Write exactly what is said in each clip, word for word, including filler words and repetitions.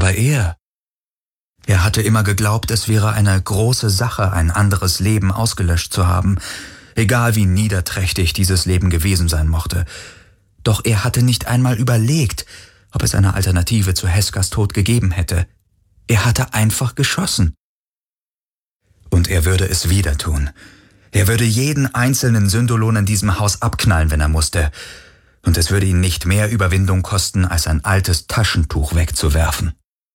Aber er, er hatte immer geglaubt, es wäre eine große Sache, ein anderes Leben ausgelöscht zu haben, egal wie niederträchtig dieses Leben gewesen sein mochte. Doch er hatte nicht einmal überlegt, ob es eine Alternative zu Heskas Tod gegeben hätte. Er hatte einfach geschossen. Und er würde es wieder tun. Er würde jeden einzelnen Syndolon in diesem Haus abknallen, wenn er musste. Und es würde ihn nicht mehr Überwindung kosten, als ein altes Taschentuch wegzuwerfen.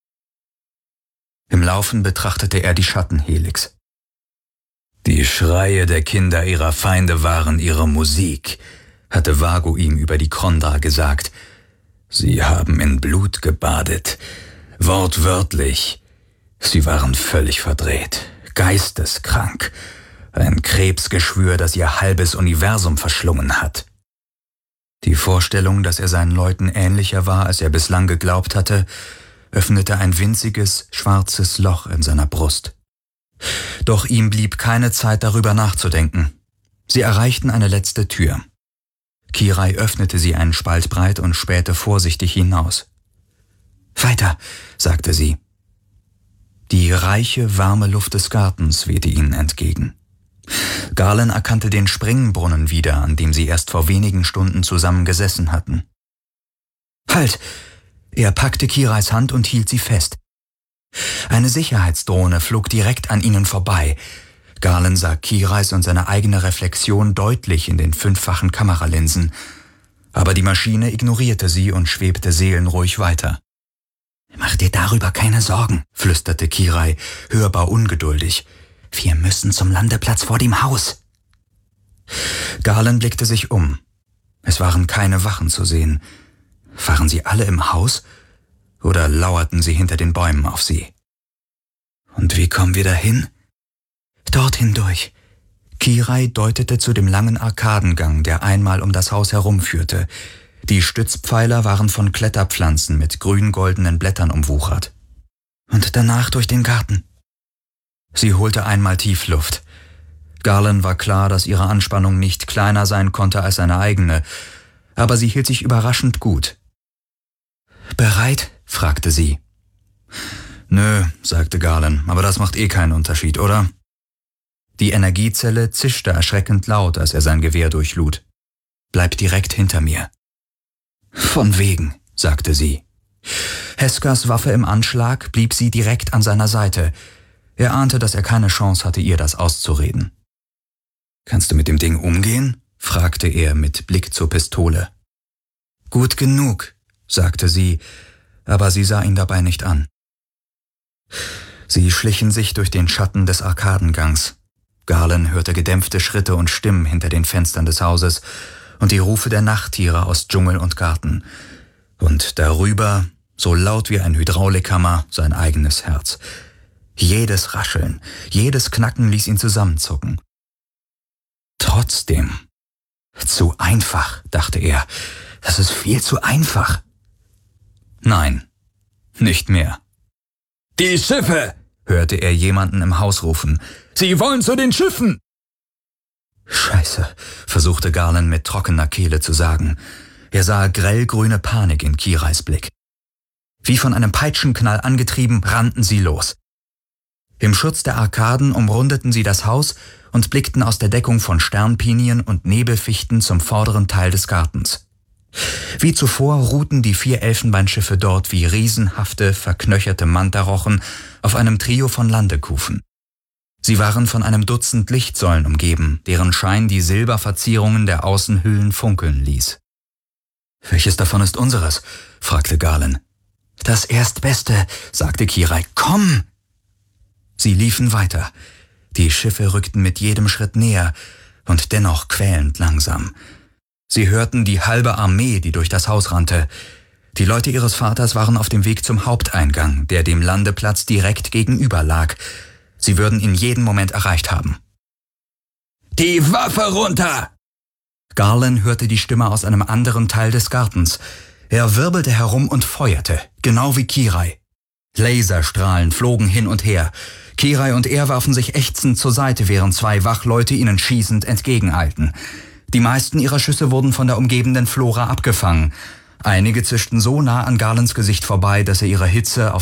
Im Laufen betrachtete er die Schattenhelix. Die Schreie der Kinder ihrer Feinde waren ihre Musik, hatte Vago ihm über die Kronda gesagt. Sie haben in Blut gebadet. Wortwörtlich. Sie waren völlig verdreht, geisteskrank. Ein Krebsgeschwür, das ihr halbes Universum verschlungen hat. Die Vorstellung, dass er seinen Leuten ähnlicher war, als er bislang geglaubt hatte, öffnete ein winziges, schwarzes Loch in seiner Brust. Doch ihm blieb keine Zeit, darüber nachzudenken. Sie erreichten eine letzte Tür. Kirai öffnete sie einen Spalt breit und spähte vorsichtig hinaus. »Weiter«, sagte sie. Die reiche, warme Luft des Gartens wehte ihnen entgegen. Galen erkannte den Springbrunnen wieder, an dem sie erst vor wenigen Stunden zusammen gesessen hatten. »Halt!« Er packte Kirais Hand und hielt sie fest. Eine Sicherheitsdrohne flog direkt an ihnen vorbei. Galen sah Kirais und seine eigene Reflexion deutlich in den fünffachen Kameralinsen. Aber die Maschine ignorierte sie und schwebte seelenruhig weiter. »Mach dir darüber keine Sorgen«, flüsterte Kirai, hörbar ungeduldig. »Wir müssen zum Landeplatz vor dem Haus.« Galen blickte sich um. Es waren keine Wachen zu sehen. Waren sie alle im Haus oder lauerten sie hinter den Bäumen auf sie? »Und wie kommen wir dahin?« »Dorthin durch.« Kirai deutete zu dem langen Arkadengang, der einmal um das Haus herumführte. Die Stützpfeiler waren von Kletterpflanzen mit grün-goldenen Blättern umwuchert. »Und danach durch den Garten.« Sie holte einmal tief Luft. Galen war klar, dass ihre Anspannung nicht kleiner sein konnte als seine eigene, aber sie hielt sich überraschend gut. »Bereit?« fragte sie. »Nö«, sagte Galen, »aber das macht eh keinen Unterschied, oder?« Die Energiezelle zischte erschreckend laut, als er sein Gewehr durchlud. »Bleib direkt hinter mir.« »Von wegen«, sagte sie. Heskas Waffe im Anschlag blieb sie direkt an seiner Seite. Er ahnte, dass er keine Chance hatte, ihr das auszureden. »Kannst du mit dem Ding umgehen?« fragte er mit Blick zur Pistole. »Gut genug«, sagte sie, aber sie sah ihn dabei nicht an. Sie schlichen sich durch den Schatten des Arkadengangs. Galen hörte gedämpfte Schritte und Stimmen hinter den Fenstern des Hauses und die Rufe der Nachttiere aus Dschungel und Garten. Und darüber, so laut wie ein Hydraulikhammer, sein eigenes Herz. Jedes Rascheln, jedes Knacken ließ ihn zusammenzucken. Trotzdem, zu einfach, dachte er, das ist viel zu einfach. Nein, nicht mehr. »Die Schiffe«, hörte er jemanden im Haus rufen. »Sie wollen zu den Schiffen!« »Scheiße«, versuchte Galen mit trockener Kehle zu sagen. Er sah grellgrüne Panik in Kirais Blick. Wie von einem Peitschenknall angetrieben, rannten sie los. Im Schutz der Arkaden umrundeten sie das Haus und blickten aus der Deckung von Sternpinien und Nebelfichten zum vorderen Teil des Gartens. Wie zuvor ruhten die vier Elfenbeinschiffe dort wie riesenhafte, verknöcherte Mantarochen auf einem Trio von Landekufen. Sie waren von einem Dutzend Lichtsäulen umgeben, deren Schein die Silberverzierungen der Außenhüllen funkeln ließ. »Welches davon ist unseres?« fragte Galen. »Das Erstbeste«, sagte Kirai. »Komm!« Sie liefen weiter. Die Schiffe rückten mit jedem Schritt näher und dennoch quälend langsam. Sie hörten die halbe Armee, die durch das Haus rannte. Die Leute ihres Vaters waren auf dem Weg zum Haupteingang, der dem Landeplatz direkt gegenüber lag. Sie würden ihn jeden Moment erreicht haben. »Die Waffe runter!« Galen hörte die Stimme aus einem anderen Teil des Gartens. Er wirbelte herum und feuerte, genau wie Kirai. Laserstrahlen flogen hin und her. Kirai und er warfen sich ächzend zur Seite, während zwei Wachleute ihnen schießend entgegeneilten. Die meisten ihrer Schüsse wurden von der umgebenden Flora abgefangen. Einige zischten so nah an Galens Gesicht vorbei, dass er ihre Hitze auf